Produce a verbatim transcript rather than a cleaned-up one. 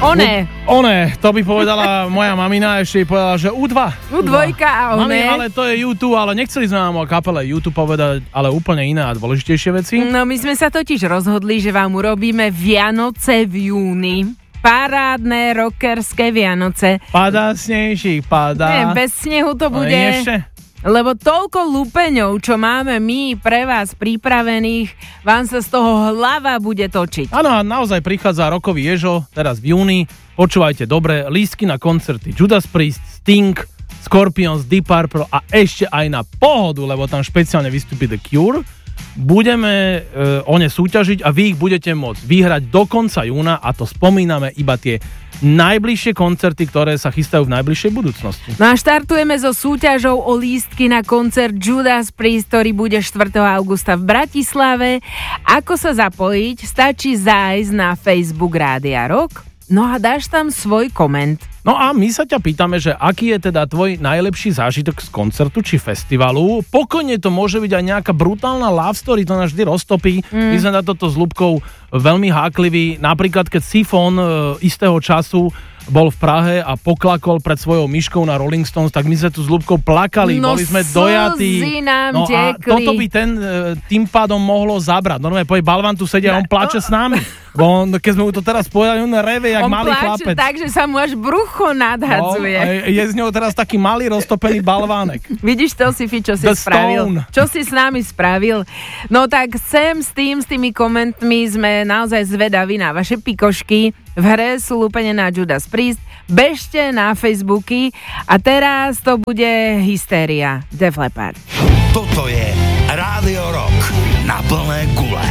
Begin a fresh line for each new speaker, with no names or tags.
Oné.
Oné, to by povedala moja mamina, ešte jej povedala, že U dva.
U dva a oné.
Mami, ale to je U dva, ale nechceli sme vám o kapele U dva povedať, ale úplne iné a dôležitejšie veci.
No my sme sa totiž rozhodli, že vám urobíme Vianoce v júni. Parádne rockerské Vianoce.
Padá snejšik, padá.
Nie, bez snehu to bude.
Ešte?
Lebo toľko lupeňov, čo máme my pre vás pripravených, vám sa z toho hlava bude točiť.
Áno, a naozaj prichádza rokový ježo, teraz v júni. Počúvajte dobre, lístky na koncerty Judas Priest, Sting, Scorpions, Deep Purple a ešte aj na Pohodu, lebo tam špeciálne vystúpi The Cure. Budeme e, o ne súťažiť a vy ich budete môcť vyhrať do konca júna a to spomíname iba tie najbližšie koncerty, ktoré sa chystajú v najbližšej budúcnosti.
No a štartujeme so súťažou o lístky na koncert Judas Priest, ktorý bude štvrtého augusta v Bratislave. Ako sa zapojiť? Stačí zájsť na Facebook Rádia Rock, no a dáš tam svoj koment.
No a my sa ťa pýtame, že aký je teda tvoj najlepší zážitok z koncertu či festivalu. Pokojne to môže byť aj nejaká brutálna love story, to nás vždy roztopí. Mm. My sme na toto s Ľubkou veľmi hákliví. Napríklad, keď Sifon e, istého času bol v Prahe a poklakol pred svojou myškou na Rolling Stones, tak my sme tu s Ľubkou plakali,
no,
boli sme dojatí.
No
a toto by ten e, tým pádom mohlo zabrať. Normálne povie, Balvan tu sedia, on plače s nami. Bo on, keď sme mu to teraz povedali, on reve, jak
on
malý
pláče
chlapec.
Tak, že sa mu až brucho nadhadzuje.
No, je z ňou teraz taký malý roztopený balvánek.
Vidíš to, Sifi, čo si
The
spravil?
Stone.
Čo si s nami spravil? No tak sem s tým, s tými komentmi sme naozaj zvedaví na vaše pikošky. V hre sú lúpenie na Judas Priest. Bežte na Facebooky a teraz to bude hystéria. Def Leppard.
Toto je Rádio Rock na plné gule.